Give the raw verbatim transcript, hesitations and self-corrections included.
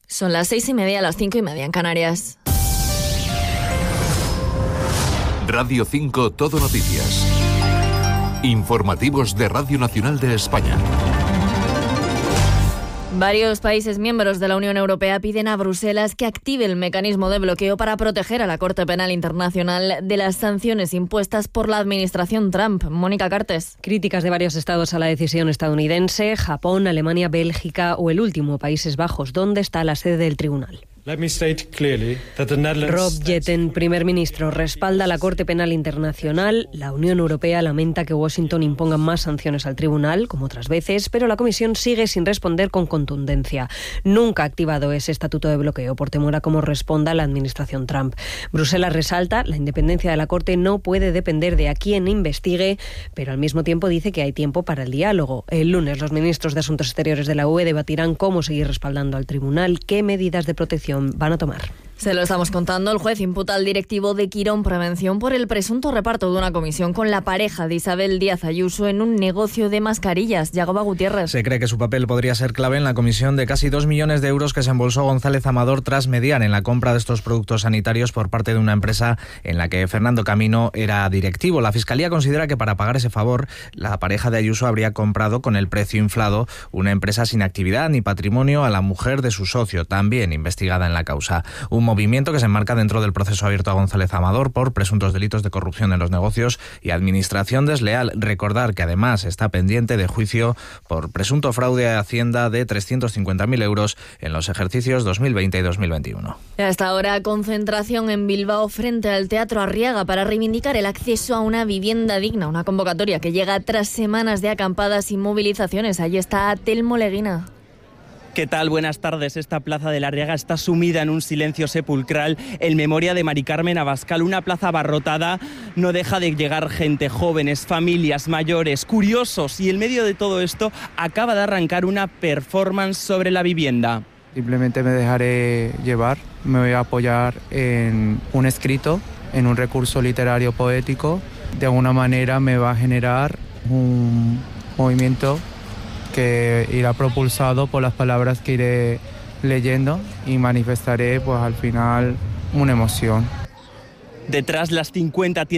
Son las seis y media, las cinco y media en Canarias. Radio cinco Todo Noticias. Informativos de Radio Nacional de España. Varios países miembros de la Unión Europea piden a Bruselas que active el mecanismo de bloqueo para proteger a la Corte Penal Internacional de las sanciones impuestas por la administración Trump. Mónica Cartes. Críticas de varios estados a la decisión estadounidense, Japón, Alemania, Bélgica o el último, Países Bajos, donde está la sede del tribunal. Rob Jetten, primer ministro, respalda a la Corte Penal Internacional. La Unión Europea lamenta que Washington imponga más sanciones al tribunal, como otras veces, pero la Comisión sigue sin responder con contundencia. Nunca ha activado ese estatuto de bloqueo por temor a cómo responda la administración Trump. Bruselas resalta, la independencia de la Corte no puede depender de a quién investigue, pero al mismo tiempo dice que hay tiempo para el diálogo. El lunes los ministros de Asuntos Exteriores de la U E debatirán cómo seguir respaldando al tribunal, qué medidas de protección van a tomar. Se lo estamos contando. El juez imputa al directivo de Quirón Prevención por el presunto reparto de una comisión con la pareja de Isabel Díaz Ayuso en un negocio de mascarillas. Yagoba Gutiérrez. Se cree que su papel podría ser clave en la comisión de casi dos millones de euros que se embolsó González Amador tras mediar en la compra de estos productos sanitarios por parte de una empresa en la que Fernando Camino era directivo. La Fiscalía considera que para pagar ese favor, la pareja de Ayuso habría comprado con el precio inflado una empresa sin actividad ni patrimonio a la mujer de su socio, también investigada en la causa. Un movimiento que se enmarca dentro del proceso abierto a González Amador por presuntos delitos de corrupción en los negocios y administración desleal. Recordar que además está pendiente de juicio por presunto fraude a Hacienda de trescientos cincuenta mil euros en los ejercicios dos mil veinte y dos mil veintiuno. Hasta ahora, concentración en Bilbao frente al Teatro Arriaga para reivindicar el acceso a una vivienda digna, una convocatoria que llega tras semanas de acampadas y movilizaciones. Allí está Telmo Leguina. ¿Qué tal? Buenas tardes. Esta plaza de la Arriaga está sumida en un silencio sepulcral en memoria de Mari Carmen Abascal. Una plaza abarrotada, no deja de llegar gente, jóvenes, familias, mayores, curiosos. Y en medio de todo esto acaba de arrancar una performance sobre la vivienda. Simplemente me dejaré llevar, me voy a apoyar en un escrito, en un recurso literario poético. De alguna manera me va a generar un movimiento que irá propulsado por las palabras que iré leyendo y manifestaré pues al final una emoción. Detrás las cincuenta tiendas